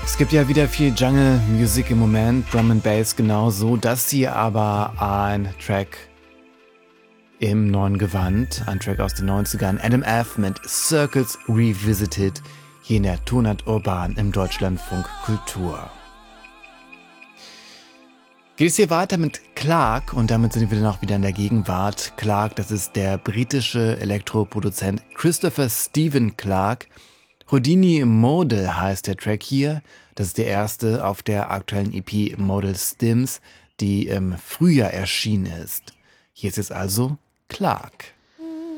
Es gibt ja wieder viel Jungle Music im Moment, Drum and Bass genauso. Das hier aber ein Track im neuen Gewand, ein Track aus den 90ern. Adam F. mit Circles Revisited, hier in der Tonart Urban im Deutschlandfunk Kultur. Geht es hier weiter mit Clark und damit sind wir dann auch wieder in der Gegenwart. Clark, das ist der britische Elektroproduzent Christopher Stephen Clark. Houdini Modal heißt der Track hier. Das ist der erste auf der aktuellen EP Modal Stims, die im Frühjahr erschienen ist. Hier ist jetzt also Clark.